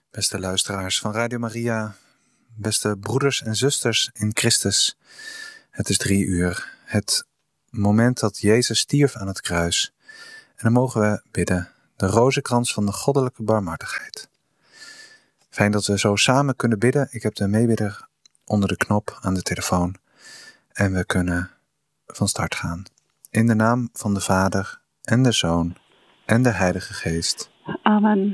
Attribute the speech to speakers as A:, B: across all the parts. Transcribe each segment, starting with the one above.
A: Beste luisteraars van Radio Maria, beste broeders en zusters in Christus. Het is 3 uur, het moment dat Jezus stierf aan het kruis. En dan mogen we bidden, de rozenkrans van de goddelijke barmhartigheid. Fijn dat we zo samen kunnen bidden. Ik heb de meebidder onder de knop aan de telefoon. En we kunnen van start gaan. In de naam van de Vader en de Zoon en de Heilige Geest.
B: Amen.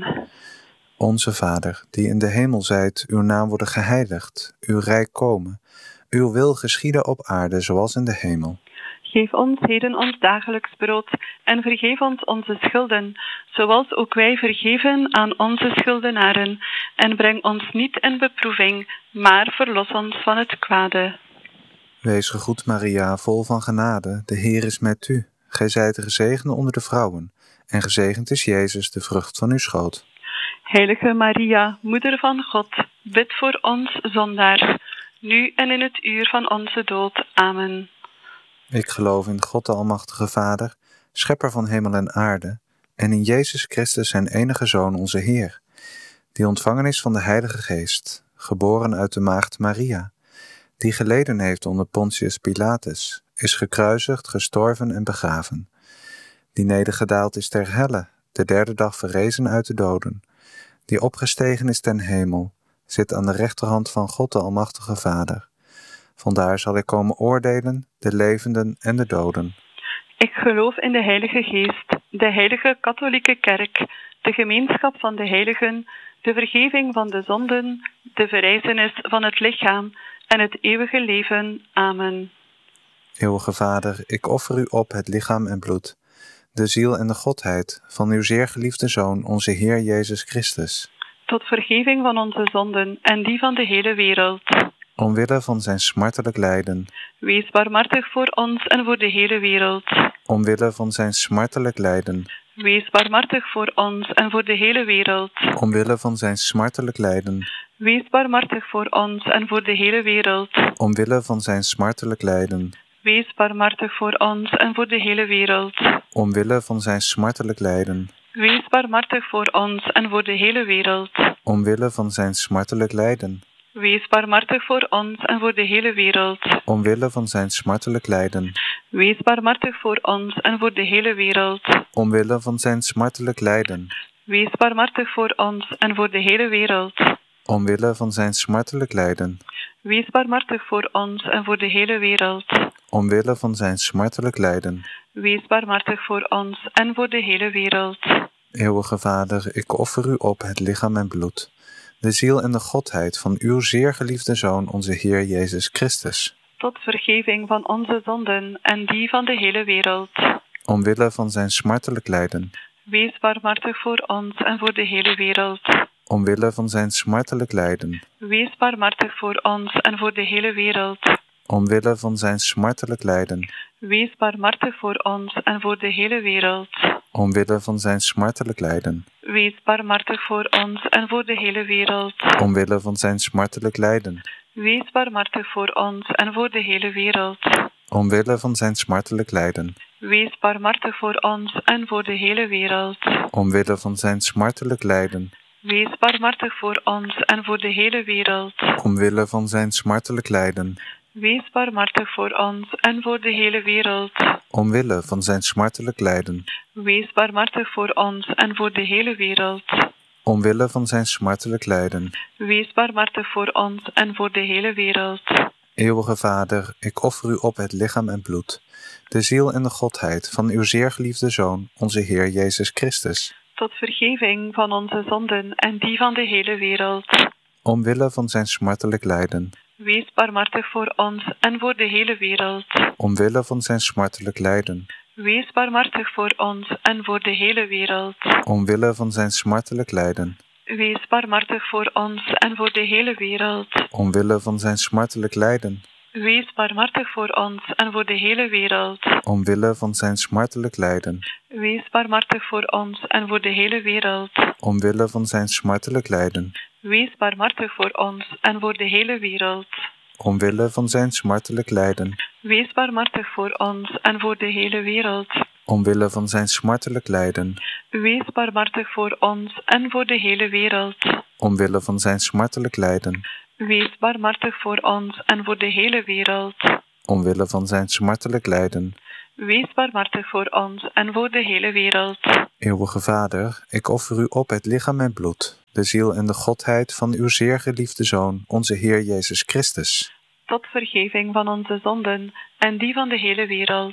A: Onze Vader, die in de hemel zijt, uw naam worden geheiligd, uw rijk komen. Uw wil geschieden op aarde, zoals in de hemel.
B: Geef ons heden ons dagelijks brood en vergeef ons onze schulden, zoals ook wij vergeven aan onze schuldenaren. En breng ons niet in beproeving, maar verlos ons van het kwade.
A: Wees gegroet Maria, vol van genade, de Heer is met u. Gij zijt gezegend onder de vrouwen, en gezegend is Jezus, de vrucht van uw schoot.
B: Heilige Maria, Moeder van God, bid voor ons zondaars, nu en in het uur van onze dood. Amen.
A: Ik geloof in God de Almachtige Vader, schepper van hemel en aarde, en in Jezus Christus zijn enige Zoon, onze Heer, die ontvangen is van de Heilige Geest, geboren uit de maagd Maria, die geleden heeft onder Pontius Pilatus, is gekruisigd, gestorven en begraven, die nedergedaald is ter helle, de 3e dag verrezen uit de doden, die opgestegen is ten hemel, zit aan de rechterhand van God de Almachtige Vader. Vandaar zal hij komen oordelen, de levenden en de doden.
B: Ik geloof in de Heilige Geest, de Heilige Katholieke Kerk, de gemeenschap van de heiligen, de vergeving van de zonden, de verrijzenis van het lichaam en het eeuwige leven. Amen.
A: Eeuwige Vader, ik offer u op het lichaam en bloed, de ziel en de godheid van uw zeer geliefde Zoon, onze Heer Jezus Christus.
B: Tot vergeving van onze zonden en die van de hele wereld.
A: Omwille van zijn smartelijk lijden.
B: Wees barmhartig voor ons en voor de hele wereld.
A: Omwille van zijn smartelijk lijden.
B: Wees barmhartig voor ons en voor de hele wereld.
A: Omwille van zijn smartelijk lijden.
B: Wees barmhartig voor ons en voor de hele wereld.
A: Omwille van zijn smartelijk lijden.
B: Wees barmhartig voor ons en voor de hele wereld.
A: Omwille van zijn smartelijk lijden.
B: Wees barmhartig voor ons en voor de hele wereld.
A: Omwille van zijn smartelijk lijden.
B: Wees barmhartig voor ons en voor de hele wereld.
A: Omwille van zijn smartelijk lijden.
B: Wees barmhartig voor ons en voor de hele wereld.
A: Omwille van zijn smartelijk lijden.
B: Wees barmhartig voor ons en voor de hele wereld.
A: Omwille van zijn smartelijk lijden.
B: Wees barmhartig voor ons en voor de hele wereld.
A: Omwille van zijn smartelijk lijden.
B: Wees barmhartig voor ons en voor de hele wereld.
A: Eeuwige Vader, ik offer u op het lichaam en bloed, de ziel en de godheid van uw zeer geliefde Zoon, onze Heer Jezus Christus.
B: Tot vergeving van onze zonden en die van de hele wereld.
A: Omwille van zijn smartelijk lijden.
B: Wees barmhartig voor ons en voor de hele wereld.
A: Omwille van zijn smartelijk lijden.
B: Wees barmhartig voor ons en voor de hele wereld.
A: Omwille van zijn smartelijk lijden.
B: Wees barmhartig voor ons en voor de hele wereld.
A: Omwille van zijn smartelijk lijden.
B: Wees barmhartig voor ons en voor de hele wereld.
A: Omwille van zijn smartelijk lijden.
B: Wees barmhartig voor ons en voor de hele wereld.
A: Omwille van zijn smartelijk lijden.
B: Wees barmhartig voor ons en voor de hele wereld.
A: Omwille van zijn smartelijk lijden.
B: Wees barmhartig voor ons en voor de hele wereld.
A: Omwille van zijn smartelijk lijden.
B: Wees barmhartig voor ons en voor de hele wereld.
A: Omwille van zijn smartelijk lijden.
B: Wees barmhartig voor ons en voor de hele wereld.
A: Omwille van zijn smartelijk lijden.
B: Wees barmhartig voor ons en voor de hele wereld.
A: Eeuwige Vader, ik offer u op het lichaam en bloed, de ziel en de godheid van uw zeer geliefde Zoon, onze Heer Jezus Christus.
B: Tot vergeving van onze zonden en die van de hele wereld.
A: Omwille van zijn smartelijk lijden.
B: Wees barmhartig voor ons en voor de hele wereld.
A: Omwille van zijn smartelijk lijden.
B: Wees barmhartig voor ons en voor de hele wereld.
A: Omwille van zijn smartelijk lijden.
B: Wees barmhartig voor ons en voor de hele wereld.
A: Omwille van zijn smartelijk lijden.
B: Wees barmhartig voor ons en voor de hele wereld.
A: Omwille van zijn smartelijk lijden.
B: Wees barmhartig voor ons en voor de hele wereld.
A: Omwille van zijn smartelijk lijden.
B: Wees barmhartig voor ons en voor de hele wereld.
A: Omwille van zijn smartelijk lijden.
B: Wees barmhartig voor ons en voor de hele wereld.
A: Omwille van zijn smartelijk lijden.
B: Wees barmhartig voor ons en voor de hele wereld.
A: omwille van zijn smartelijk lijden,
B: Wees barmhartig voor ons en voor de hele wereld.
A: omwille van zijn smartelijk lijden.
B: Wees barmhartig voor ons en voor de hele wereld.
A: Eeuwige Vader, ik offer u op het lichaam en bloed, de ziel en de godheid van uw zeer geliefde Zoon, onze Heer Jezus Christus,
B: Tot vergeving van onze zonden en die van de hele wereld.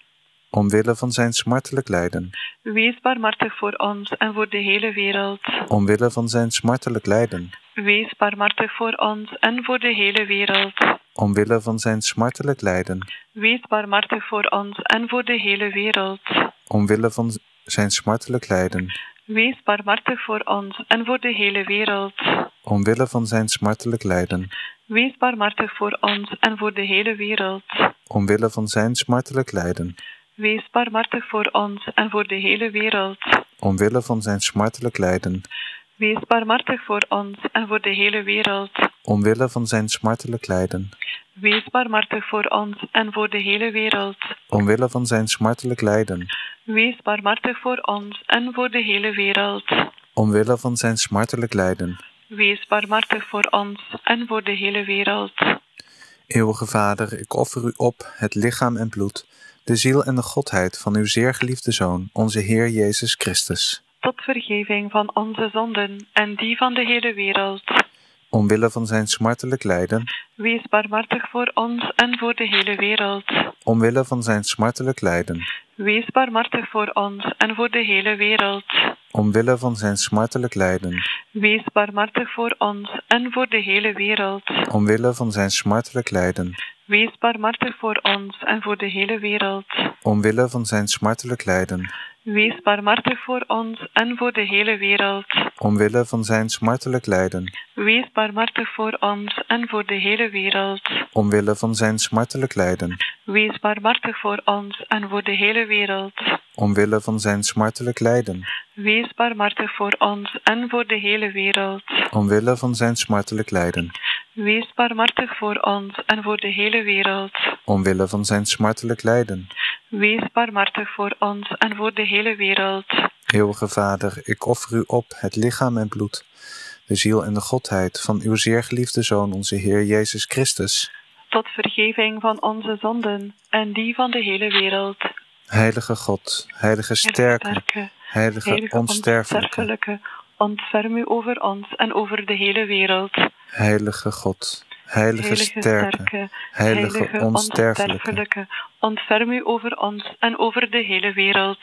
A: omwille van zijn smartelijk lijden,
B: Wees barmhartig voor ons en voor de hele wereld.
A: omwille van zijn smartelijk lijden,
B: Wees barmhartig voor ons en voor de hele wereld.
A: omwille van zijn smartelijk lijden,
B: Wees barmhartig voor ons en voor de hele wereld.
A: omwille van zijn smartelijk lijden,
B: Wees barmhartig voor ons en voor de hele wereld.
A: omwille van zijn smartelijk lijden,
B: Wees barmhartig voor ons en voor de hele wereld.
A: omwille van zijn smartelijk lijden,
B: Wees barmhartig voor ons en voor de hele wereld.
A: omwille van zijn smartelijk lijden,
B: Wees barmhartig voor ons en voor de hele wereld.
A: omwille van zijn smartelijk lijden,
B: Wees barmhartig voor ons en voor de hele wereld.
A: omwille van zijn smartelijk lijden,
B: Wees barmhartig voor ons en voor de hele wereld.
A: omwille van zijn smartelijk lijden.
B: Wees barmhartig voor ons en voor de hele wereld.
A: Eeuwige Vader, ik offer u op het lichaam en bloed, de ziel en de godheid van uw zeer geliefde Zoon, onze Heer Jezus Christus,
B: Tot vergeving van onze zonden en die van de hele wereld.
A: omwille van zijn smartelijk lijden,
B: Wees barmhartig voor ons en voor de hele wereld.
A: omwille van zijn smartelijk lijden,
B: Wees barmhartig voor ons en voor de hele wereld.
A: omwille van zijn smartelijk lijden,
B: Wees barmhartig voor ons en voor de hele wereld.
A: omwille van zijn smartelijk lijden,
B: Wees barmhartig voor ons en voor de hele wereld.
A: omwille van zijn smartelijk lijden,
B: Wees barmhartig voor ons en voor de hele wereld.
A: omwille van zijn smartelijk lijden,
B: Wees barmhartig voor ons en voor de hele wereld.
A: omwille van zijn smartelijk lijden,
B: Wees barmhartig voor ons en voor de hele wereld.
A: omwille van zijn smartelijk lijden,
B: Wees barmhartig voor ons en voor de hele wereld.
A: omwille van zijn smartelijk lijden,
B: Wees barmhartig voor ons en voor de hele wereld.
A: omwille van zijn smartelijk lijden.
B: Wees barmhartig voor ons en voor de hele wereld.
A: Eeuwige Vader, ik offer u op het lichaam en bloed, de ziel en de godheid van uw zeer geliefde Zoon, onze Heer Jezus Christus,
B: Tot vergeving van onze zonden en die van de hele wereld.
A: heilige God, heilige sterke, heilige onsterfelijke,
B: ontferm u over ons en over de hele wereld.
A: heilige God, heilige sterke, heilige onsterfelijke,
B: ontferm u over ons en over de hele wereld.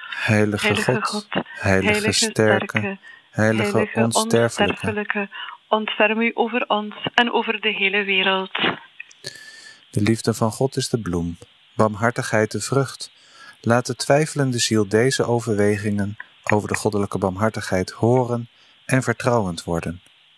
A: heilige God, heilige sterke, heilige onsterfelijke.
B: Ontferm u over ons en over de hele wereld.
A: De liefde van God is de bloem, barmhartigheid de vrucht. Laat de twijfelende ziel deze overwegingen over de goddelijke barmhartigheid horen en vertrouwend worden.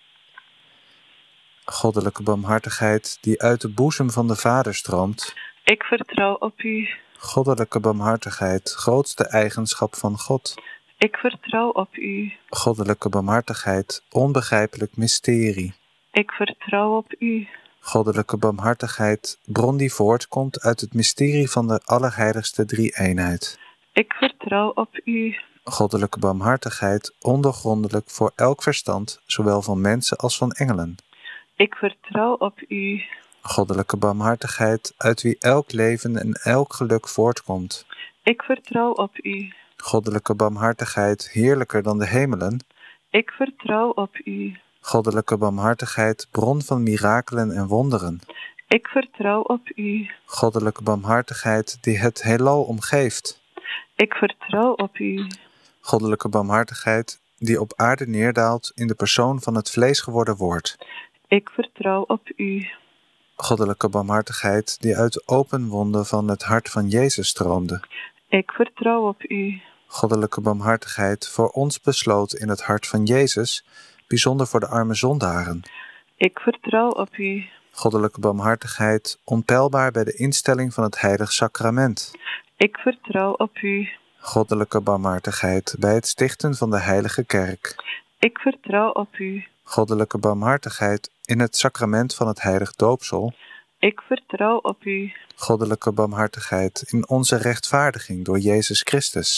A: Goddelijke barmhartigheid die uit de boezem van de Vader stroomt.
B: Ik vertrouw op u.
A: Goddelijke barmhartigheid, grootste eigenschap van God.
B: Ik vertrouw op u.
A: Goddelijke barmhartigheid, onbegrijpelijk mysterie.
B: Ik vertrouw op u.
A: Goddelijke barmhartigheid, bron die voortkomt uit het mysterie van de allerheiligste drie-eenheid.
B: Ik vertrouw op u.
A: Goddelijke barmhartigheid, ondoorgrondelijk voor elk verstand, zowel van mensen als van engelen.
B: Ik vertrouw op u.
A: Goddelijke barmhartigheid, uit wie elk leven en elk geluk voortkomt.
B: Ik vertrouw op u.
A: Goddelijke barmhartigheid, heerlijker dan de hemelen.
B: Ik vertrouw op u.
A: Goddelijke barmhartigheid, bron van mirakelen en wonderen.
B: Ik vertrouw op u.
A: Goddelijke barmhartigheid, die het heelal omgeeft.
B: Ik vertrouw op u.
A: Goddelijke barmhartigheid, die op aarde neerdaalt in de persoon van het vlees geworden woord.
B: Ik vertrouw op u.
A: Goddelijke barmhartigheid, die uit de open wonden van het hart van Jezus stroomde.
B: Ik vertrouw op u.
A: Goddelijke barmhartigheid, voor ons besloten in het hart van Jezus, bijzonder voor de arme zondaren.
B: Ik vertrouw op u.
A: Goddelijke barmhartigheid, onpeilbaar bij de instelling van het heilig sacrament.
B: Ik vertrouw op u.
A: Goddelijke barmhartigheid, bij het stichten van de heilige kerk.
B: Ik vertrouw op u.
A: Goddelijke barmhartigheid, in het sacrament van het heilig doopsel.
B: Ik vertrouw op u.
A: Goddelijke barmhartigheid, in onze rechtvaardiging door Jezus Christus.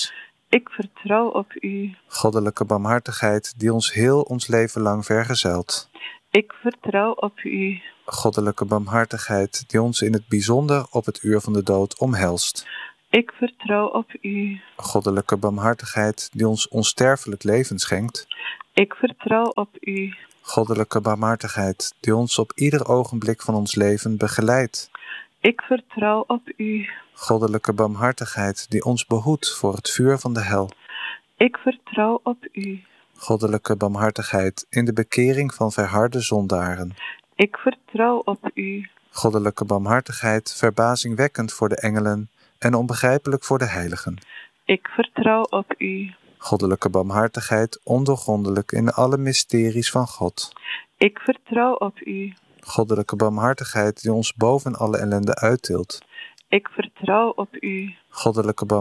B: Ik vertrouw op u.
A: Goddelijke barmhartigheid die ons heel ons leven lang vergezelt.
B: Ik vertrouw op u.
A: Goddelijke barmhartigheid die ons in het bijzonder op het uur van de dood omhelst.
B: Ik vertrouw op u.
A: Goddelijke barmhartigheid die ons onsterfelijk leven schenkt.
B: Ik vertrouw op u.
A: Goddelijke barmhartigheid die ons op ieder ogenblik van ons leven begeleidt.
B: Ik vertrouw op u.
A: Goddelijke barmhartigheid die ons behoedt voor het vuur van de hel.
B: Ik vertrouw op u.
A: Goddelijke barmhartigheid in de bekering van verharde zondaren.
B: Ik vertrouw op u.
A: Goddelijke barmhartigheid verbazingwekkend voor de engelen en onbegrijpelijk voor de heiligen.
B: Ik vertrouw op u.
A: Goddelijke barmhartigheid ondoorgrondelijk in alle mysteries van God.
B: Ik vertrouw op u.
A: Goddelijke barmhartigheid die ons boven alle ellende uittilt.
B: Ik vertrouw op u.
A: Goddelijke barmhartigheid